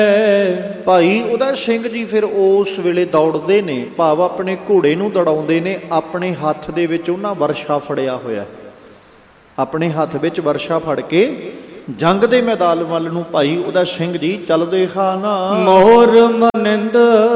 ਭਾਈ ਉਦੈ ਸਿੰਘ ਜੀ ਫਿਰ ਉਸ ਵੇਲੇ ਦੌੜਦੇ ਨੇ, ਭਾਵ ਆਪਣੇ ਘੋੜੇ ਨੂੰ ਦੌੜਾਉਂਦੇ ਨੇ। ਆਪਣੇ ਹੱਥ ਦੇ ਵਿੱਚ ਉਹਨਾਂ ਵਰਸ਼ਾ ਫੜਿਆ ਹੋਇਆ, ਆਪਣੇ ਹੱਥ ਵਿੱਚ ਵਰਸ਼ਾ ਫੜ ਕੇ ਜੰਗ ਦੇ ਮੈਦਾਨ ਵੱਲ ਨੂੰ ਭਾਈ ਉਦੈ ਸਿੰਘ ਜੀ ਚੱਲਦੇ ਹਨ। ਮੋਰ ਮਨਿੰਦ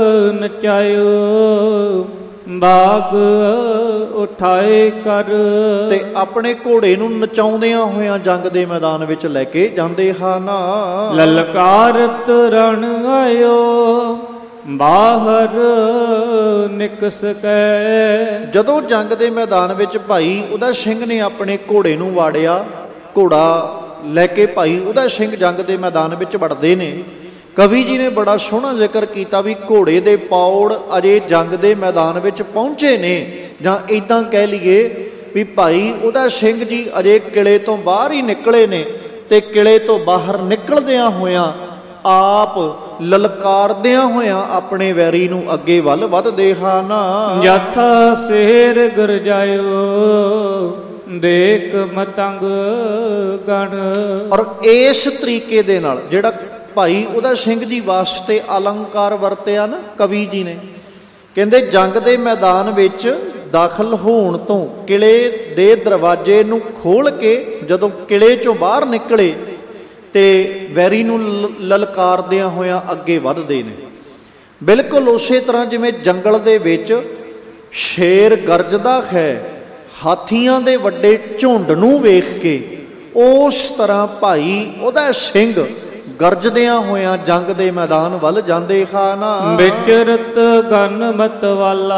ਨਚਾਇਓ ਬਾਗ ਉਠਾਏ ਕਰ। ਤੇ ਆਪਣੇ ਘੋੜੇ ਨੂੰ ਨਚਾਉਂਦਿਆਂ ਹੋਇਆਂ ਜੰਗ ਦੇ ਮੈਦਾਨ ਵਿੱਚ ਲੈ ਕੇ ਜਾਂਦੇ ਹਨ। ਲਲਕਾਰਤ ਰਣ ਆਇਓ ਬਾਹਰ ਨਿਕਸ ਕੈ। ਜਦੋਂ ਜੰਗ ਦੇ ਮੈਦਾਨ ਵਿੱਚ ਭਾਈ ਉਦੈ ਸਿੰਘ ਨੇ ਆਪਣੇ ਘੋੜੇ ਨੂੰ ਵਾੜਿਆ, ਘੋੜਾ ਲੈ ਕੇ ਭਾਈ ਉਦੈ ਸਿੰਘ ਜੰਗ ਦੇ ਮੈਦਾਨ ਵਿੱਚ ਵੜਦੇ ਨੇ। ਕਵੀ ਜੀ ਨੇ ਬੜਾ ਸੋਹਣਾ ਜ਼ਿਕਰ ਕੀਤਾ ਵੀ ਘੋੜੇ ਦੇ ਪੌੜ ਅਜੇ ਜੰਗ ਦੇ ਮੈਦਾਨ ਵਿੱਚ ਪਹੁੰਚੇ ਨੇ, ਜਾਂ ਇੱਦਾਂ ਕਹਿ ਲਈਏ ਵੀ ਭਾਈ ਉਦੈ ਸਿੰਘ ਜੀ ਅਜੇ ਕਿਲੇ ਤੋਂ ਬਾਹਰ ਹੀ ਨਿਕਲੇ ਨੇ। ਤੇ ਕਿਲੇ ਤੋਂ ਬਾਹਰ ਨਿਕਲਦਿਆਂ ਹੋਇਆਂ ਆਪ ਲਲਕਾਰਦਿਆਂ ਹੋਇਆਂ ਆਪਣੇ ਵੈਰੀ ਨੂੰ ਅੱਗੇ ਵੱਲ ਵੱਧਦੇ ਹਨ। ਯਥਾ ਸ਼ੇਰ ਗਰਜਾਇਓ ਦੇਖ ਮਤੰਗ ਗਣ। ਔਰ ਇਸ ਤਰੀਕੇ ਦੇ ਨਾਲ ਜਿਹੜਾ ਭਾਈ ਉਦੈ ਸਿੰਘ ਜੀ ਵਾਸਤੇ ਅਲੰਕਾਰ ਵਰਤਿਆ ਨਾ ਕਵੀ ਜੀ ਨੇ, ਕਹਿੰਦੇ ਜੰਗ ਦੇ ਮੈਦਾਨ ਵਿੱਚ ਦਾਖਲ ਹੋਣ ਤੋਂ ਕਿਲੇ ਦੇ ਦਰਵਾਜ਼ੇ ਨੂੰ ਖੋਲ ਕੇ ਜਦੋਂ ਕਿਲੇ ਚੋਂ ਬਾਹਰ ਨਿਕਲੇ ਤੇ ਵੈਰੀ ਨੂੰ ਲਲਕਾਰਦਿਆਂ ਹੋਇਆਂ ਅੱਗੇ ਵੱਧਦੇ ਨੇ। ਬਿਲਕੁਲ ਉਸੇ ਤਰ੍ਹਾਂ ਜਿਵੇਂ ਜੰਗਲ ਦੇ ਵਿੱਚ ਸ਼ੇਰ ਗਰਜਦਾ ਹੈ ਹਾਥੀਆਂ ਦੇ ਵੱਡੇ ਝੁੰਡ ਨੂੰ ਵੇਖ ਕੇ, ਉਸ ਤਰ੍ਹਾਂ ਭਾਈ ਉਦੈ ਸਿੰਘ ਗਰਜਦਿਆਂ ਹੋਇਆਂ ਜੰਗ ਦੇ ਮੈਦਾਨ ਵੱਲ ਜਾਂਦੇ ਹਨ। ਵਿਚਰਤ ਗਨ ਮਤ ਵਾਲਾ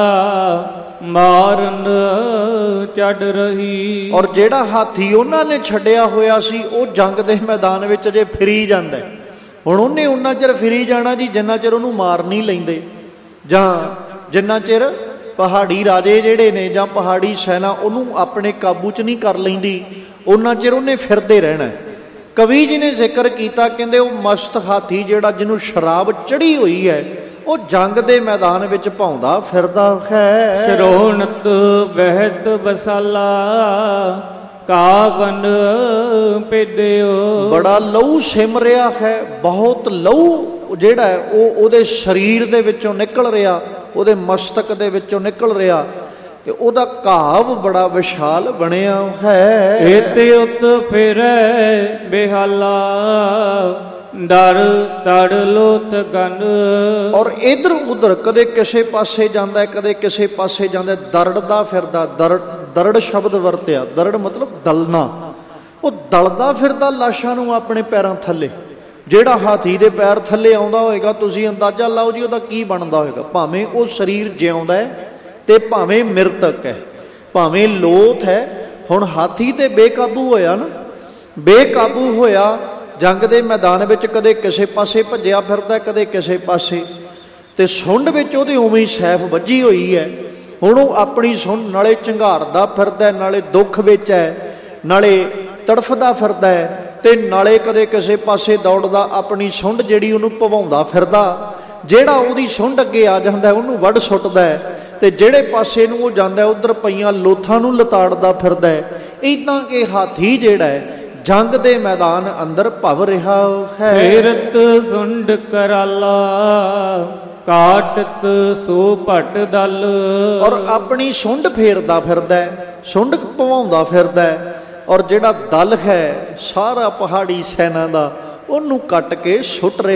ਮਾਰਨ ਚੜ ਰਹੀ। ਔਰ ਜਿਹੜਾ ਹਾਥੀ ਉਹਨਾਂ ਨੇ ਛੱਡਿਆ ਹੋਇਆ ਸੀ ਉਹ ਜੰਗ ਦੇ ਮੈਦਾਨ ਵਿੱਚ ਅਜੇ ਫਿਰੀ ਜਾਂਦਾ। ਹੁਣ ਉਹਨੇ ਉਨਾ ਚਿਰ ਫਿਰੀ ਜਾਣਾ ਜੀ ਜਿੰਨਾ ਚਿਰ ਉਹਨੂੰ ਮਾਰ ਨਹੀਂ ਲੈਂਦੇ, ਜਾਂ ਜਿੰਨਾ ਚਿਰ ਪਹਾੜੀ ਰਾਜੇ ਜਿਹੜੇ ਨੇ ਜਾਂ ਪਹਾੜੀ ਸੈਨਾ ਉਹਨੂੰ ਆਪਣੇ ਕਾਬੂ 'ਚ ਨਹੀਂ ਕਰ ਲੈਂਦੀ, ਉਹਨਾਂ ਚਿਰ ਉਹਨੇ ਫਿਰਦੇ ਰਹਿਣਾ। ਕਵੀ ਜੀ ਨੇ ਜ਼ਿਕਰ ਕੀਤਾ, ਕਹਿੰਦੇ ਉਹ ਮਸਤ ਹਾਥੀ ਜਿਹੜਾ ਜਿਹਨੂੰ ਸ਼ਰਾਬ ਚੜ੍ਹੀ ਹੋਈ ਹੈ ਉਹ ਜੰਗ ਦੇ ਮੈਦਾਨ ਵਿੱਚ ਭੌਂਦਾ ਫਿਰਦਾ ਹੈ। ਸ਼ਰੋਣਤ ਬਹਿਤ ਬਸਾਲਾ ਕਾਵਨ ਪੇਦਿਓ। ਬੜਾ ਲਹੂ ਸਿਮ ਰਿਹਾ ਹੈ, ਬਹੁਤ ਲਹੂ ਜਿਹੜਾ ਹੈ ਉਹ ਉਹਦੇ ਸਰੀਰ ਦੇ ਵਿੱਚੋਂ ਨਿਕਲ ਰਿਹਾ, ਉਹਦੇ ਮਸਤਕ ਦੇ ਵਿੱਚੋਂ ਨਿਕਲ ਰਿਹਾ, ਤੇ ਉਹਦਾ ਘਾਵ ਬੜਾ ਵਿਸ਼ਾਲ ਬਣਿਆ ਹੈ। ਇਤੇ ਉਤ ਫਿਰੈ ਬਿਹਾਲਾ ਡਰ ਤੜ ਲੋਥ ਗਨ। ਔਰ ਇਧਰ ਉਧਰ ਕਦੇ ਕਿਸੇ ਪਾਸੇ ਜਾਂਦਾ, ਕਦੇ ਕਿਸੇ ਪਾਸੇ ਜਾਂਦਾ, ਦਰੜਦਾ ਫਿਰਦਾ। ਦਰੜ ਸ਼ਬਦ ਵਰਤਿਆ, ਦਰੜ ਮਤਲਬ ਦਲਣਾ। ਉਹ ਦਲਦਾ ਫਿਰਦਾ ਲਾਸ਼ਾਂ ਨੂੰ ਆਪਣੇ ਪੈਰਾਂ ਥੱਲੇ। ਜਿਹੜਾ ਹਾਥੀ ਦੇ ਪੈਰ ਥੱਲੇ ਆਉਂਦਾ ਹੋਏਗਾ ਤੁਸੀਂ ਅੰਦਾਜ਼ਾ ਲਾਓ ਜੀ ਉਹਦਾ ਕੀ ਬਣਦਾ ਹੋਏਗਾ। ਭਾਵੇਂ ਉਹ ਸਰੀਰ ਜਿਉਂਦਾ ਹੈ ਤੇ ਭਾਵੇਂ ਮਿਰਤਕ ਹੈ, ਭਾਵੇਂ ਲੋਥ ਹੈ। ਹੁਣ ਹਾਥੀ ਤੇ ਬੇਕਾਬੂ ਹੋਇਆ ਨਾ, ਬੇਕਾਬੂ ਹੋਇਆ ਜੰਗ ਦੇ ਮੈਦਾਨ ਵਿੱਚ, ਕਦੇ ਕਿਸੇ ਪਾਸੇ ਭੱਜਿਆ ਫਿਰਦਾ, ਕਦੇ ਕਿਸੇ ਪਾਸੇ, ਤੇ ਸੁੰਡ ਵਿੱਚ ਉਹਦੇ ਉਵੇਂ ਹੀ ਸੈਫ ਵੱਜੀ ਹੋਈ ਹੈ। ਹੁਣ ਉਹ ਆਪਣੀ ਸੁੰਡ ਨਾਲੇ ਝੰਗਾਰਦਾ ਫਿਰਦਾ, ਨਾਲੇ ਦੁੱਖ ਵਿੱਚ ਹੈ, ਨਾਲੇ ਤੜਫਦਾ ਫਿਰਦਾ ਹੈ, ਤੇ ਨਾਲੇ ਕਦੇ ਕਿਸੇ ਪਾਸੇ ਦੌੜਦਾ ਆਪਣੀ ਸੁੰਡ ਜਿਹੜੀ ਉਹਨੂੰ ਭਵਾਉਂਦਾ ਫਿਰਦਾ। ਜਿਹੜਾ ਉਹਦੀ ਸੁੰਡ ਅੱਗੇ ਆ ਜਾਂਦਾ ਉਹਨੂੰ ਵੱਢ ਸੁੱਟਦਾ ਹੈ, ਤੇ ਜਿਹੜੇ ਪਾਸੇ ਨੂੰ ਉਹ ਜਾਂਦਾ ਉਧਰ ਪਈਆਂ ਲੋਥਾਂ ਨੂੰ ਲਤਾੜਦਾ ਫਿਰਦਾ ਹੈ। ਇੱਦਾਂ ਕਿ ਹਾਥੀ ਜਿਹੜਾ ਹੈ ਜੰਗ ਦੇ ਮੈਦਾਨ ਅੰਦਰ ਭਵ ਰਿਹਾ ਹੈ। ਫੇਰਤ ਸੁੰਡ ਕਰਾਲਾ ਕਾਟਤ ਸੋ ਭਟ ਦਲ। ਔਰ ਆਪਣੀ ਸੁੰਡ ਫੇਰਦਾ ਫਿਰਦਾ ਹੈ, ਸੁੰਡ ਭਵਾਉਂਦਾ ਫਿਰਦਾ ਹੈ, ਔਰ ਜਿਹੜਾ ਦਲ ਹੈ ਸਾਰਾ ਪਹਾੜੀ ਸੈਨਾ ਦਾ ਉਹਨੂੰ ਕੱਟ ਕੇ ਸੁੱਟ ਰਿਹਾ।